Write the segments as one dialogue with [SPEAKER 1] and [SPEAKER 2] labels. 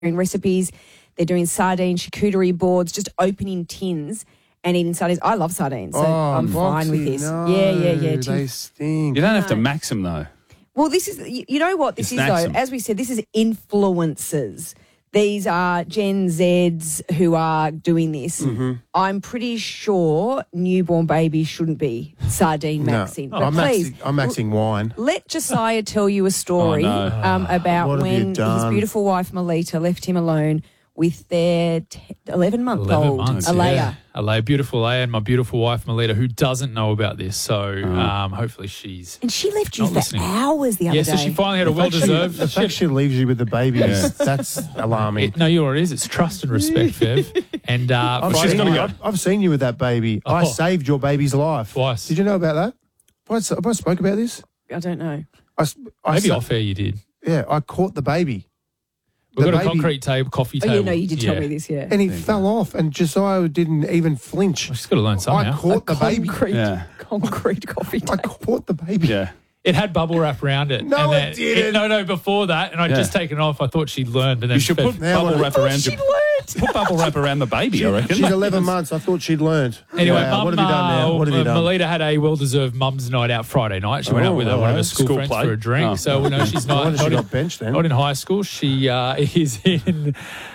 [SPEAKER 1] recipes. They're doing sardine charcuterie boards, just opening tins and eating sardines. I love sardines, so I'm fine with this.
[SPEAKER 2] No,
[SPEAKER 1] Yeah.
[SPEAKER 2] They stink.
[SPEAKER 3] You don't have to max them, though.
[SPEAKER 1] Well, this is, you know what this is,
[SPEAKER 3] snacks
[SPEAKER 1] though?
[SPEAKER 3] them.
[SPEAKER 1] As we said, this is influencers. These are Gen Zs who are doing this.
[SPEAKER 2] Mm-hmm.
[SPEAKER 1] I'm pretty sure newborn babies shouldn't be sardine maxing. But
[SPEAKER 2] I'm
[SPEAKER 1] please,
[SPEAKER 2] maxing wine.
[SPEAKER 1] let Josiah tell you a story
[SPEAKER 3] Oh, no.
[SPEAKER 1] about
[SPEAKER 2] What have you
[SPEAKER 1] when his
[SPEAKER 2] done?
[SPEAKER 1] beautiful wife Melita left him alone with their 11-month-old
[SPEAKER 4] 11 months,
[SPEAKER 1] Alea.
[SPEAKER 4] yeah. Alea, beautiful Alea, and my beautiful wife Melita, who doesn't know about this. So hopefully she's...
[SPEAKER 1] And she left you
[SPEAKER 4] Not
[SPEAKER 1] for
[SPEAKER 4] listening.
[SPEAKER 1] hours the other
[SPEAKER 4] Yeah,
[SPEAKER 1] day.
[SPEAKER 4] so she finally had a well-deserved...
[SPEAKER 2] The fact she leaves you with the baby, that's alarming.
[SPEAKER 4] No, you know what it is. It's trust and respect, Fev. And
[SPEAKER 2] I've seen you with that baby. I saved your baby's life.
[SPEAKER 4] Twice.
[SPEAKER 2] Did you know about that? Have I spoke about this?
[SPEAKER 1] I don't know.
[SPEAKER 4] maybe off air you did.
[SPEAKER 2] Yeah, I caught the baby.
[SPEAKER 4] We've
[SPEAKER 2] The
[SPEAKER 4] got a
[SPEAKER 2] baby-
[SPEAKER 4] concrete table, coffee
[SPEAKER 1] Oh,
[SPEAKER 4] table.
[SPEAKER 1] yeah, no, you did tell me this, yeah.
[SPEAKER 2] And he fell off, and Josiah didn't even flinch.
[SPEAKER 4] She's got to learn somehow.
[SPEAKER 2] I caught the baby.
[SPEAKER 1] Concrete coffee
[SPEAKER 2] I
[SPEAKER 1] table.
[SPEAKER 2] caught the baby.
[SPEAKER 3] Yeah.
[SPEAKER 4] It had bubble wrap around it.
[SPEAKER 2] No,
[SPEAKER 4] and
[SPEAKER 2] it didn't.
[SPEAKER 4] No, before that. And I'd just taken it off. I thought she'd learned. And then
[SPEAKER 3] You should put
[SPEAKER 2] Now
[SPEAKER 3] bubble
[SPEAKER 2] what-
[SPEAKER 3] wrap around
[SPEAKER 1] She
[SPEAKER 3] your...
[SPEAKER 1] learned.
[SPEAKER 3] Put bubble wrap around the baby, I reckon.
[SPEAKER 2] She's 11 months. I thought she'd learned.
[SPEAKER 4] Anyway,
[SPEAKER 2] Wow, what have you done now? What have you done?
[SPEAKER 4] Melita had a well-deserved mum's night out Friday night. She went out with one of her school friends
[SPEAKER 3] play.
[SPEAKER 4] for a drink.
[SPEAKER 3] Oh.
[SPEAKER 4] So we know she's
[SPEAKER 2] No
[SPEAKER 4] not,
[SPEAKER 2] wonder she
[SPEAKER 4] not, in,
[SPEAKER 2] got benched then.
[SPEAKER 4] not in high school. She is in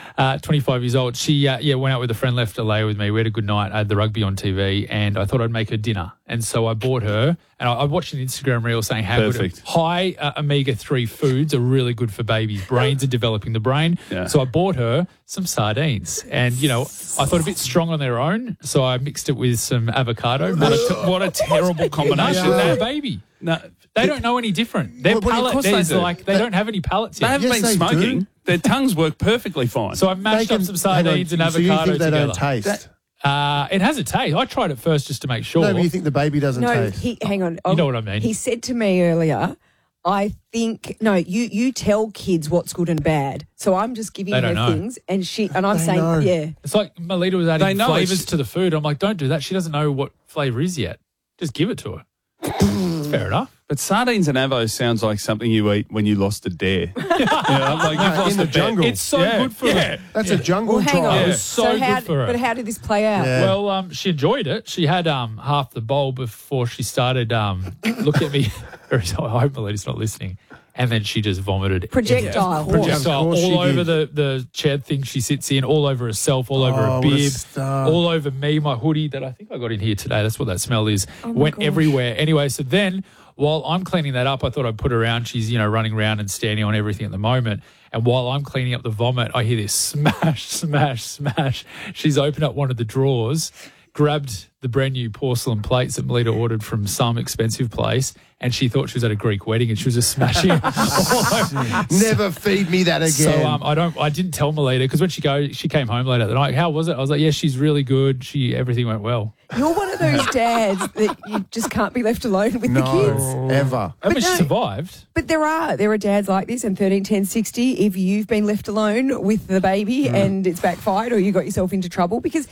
[SPEAKER 4] 25 years old. She went out with a friend, left Alea with me. We had a good night. I had the rugby on TV, and I thought I'd make her dinner. And so I bought her, and I watched an Instagram reel saying how
[SPEAKER 3] Perfect.
[SPEAKER 4] good high omega-3 foods are really good for babies' brains and developing the brain.
[SPEAKER 3] Yeah.
[SPEAKER 4] So I bought her some sardines, and I thought a bit strong on their own, so I mixed it with some avocado.
[SPEAKER 3] What a terrible combination.
[SPEAKER 4] She's
[SPEAKER 3] That-
[SPEAKER 4] a baby.
[SPEAKER 3] No,
[SPEAKER 4] They don't know any different. Their
[SPEAKER 3] Well, of
[SPEAKER 4] palate,
[SPEAKER 3] course they
[SPEAKER 4] there's
[SPEAKER 3] do.
[SPEAKER 4] they don't have any palates
[SPEAKER 3] they
[SPEAKER 4] yet.
[SPEAKER 3] haven't
[SPEAKER 2] Yes,
[SPEAKER 3] been
[SPEAKER 2] they
[SPEAKER 3] smoking.
[SPEAKER 2] do.
[SPEAKER 3] Their tongues work perfectly fine.
[SPEAKER 4] So I mashed up some sardines and
[SPEAKER 2] So you
[SPEAKER 4] avocado
[SPEAKER 2] think they
[SPEAKER 4] together.
[SPEAKER 2] don't taste?
[SPEAKER 4] It has a taste. I tried it first just to make sure.
[SPEAKER 2] No, but you think the baby doesn't
[SPEAKER 1] No,
[SPEAKER 2] taste?
[SPEAKER 1] hang on.
[SPEAKER 4] You know what I mean.
[SPEAKER 1] He said to me earlier, I think, no, you tell kids what's good and bad. So I'm just giving
[SPEAKER 4] They
[SPEAKER 1] her
[SPEAKER 4] don't know.
[SPEAKER 1] things and I'm
[SPEAKER 2] They
[SPEAKER 1] saying,
[SPEAKER 2] know.
[SPEAKER 1] yeah.
[SPEAKER 4] It's like Melita was
[SPEAKER 3] They
[SPEAKER 4] adding
[SPEAKER 3] know
[SPEAKER 4] flavors
[SPEAKER 3] it's-
[SPEAKER 4] to the food. I'm like, don't do that. She doesn't know what flavour is yet. Just give it to her. It's fair enough.
[SPEAKER 3] But sardines and avos sounds like something you eat when you lost a dare. Like you've lost
[SPEAKER 2] in the
[SPEAKER 3] a bet.
[SPEAKER 2] jungle.
[SPEAKER 4] It's so good for her.
[SPEAKER 2] That's a jungle
[SPEAKER 1] Well, hang
[SPEAKER 2] trial.
[SPEAKER 1] on.
[SPEAKER 4] Yeah. So
[SPEAKER 1] how,
[SPEAKER 4] good for her.
[SPEAKER 1] But how did this play out?
[SPEAKER 2] Yeah.
[SPEAKER 4] Well, she enjoyed it. She had half the bowl before she started. Look at me. I hope Melita's not listening. And then she just vomited.
[SPEAKER 1] Projectile.
[SPEAKER 4] Projectile
[SPEAKER 2] Of course she
[SPEAKER 4] all over
[SPEAKER 2] did.
[SPEAKER 4] the chair thing she sits in, all over herself, all over her
[SPEAKER 2] what a
[SPEAKER 4] bib,
[SPEAKER 2] star.
[SPEAKER 4] all over me, my hoodie that I think I got in here today. That's what that smell is.
[SPEAKER 1] Oh my
[SPEAKER 4] Went
[SPEAKER 1] gosh.
[SPEAKER 4] everywhere. Anyway, so then while I'm cleaning that up, I thought I'd put her around. She's, running around and standing on everything at the moment. And while I'm cleaning up the vomit, I hear this smash, smash, smash. She's opened up one of the drawers, grabbed the brand new porcelain plates that Melita ordered from some expensive place, and she thought she was at a Greek wedding, and she was just smashing it all over.
[SPEAKER 2] Never feed me that again.
[SPEAKER 4] So I didn't tell Melita because when she came home later that night. How was it? I was like, yeah, she's really good. Everything went well.
[SPEAKER 1] You're one of those dads that you just can't be left alone with the kids.
[SPEAKER 2] No, ever.
[SPEAKER 4] I mean, she
[SPEAKER 1] no.
[SPEAKER 4] survived.
[SPEAKER 1] But there are dads like this, and 13, 10, 60, if you've been left alone with the baby and it's backfired or you got yourself into trouble, because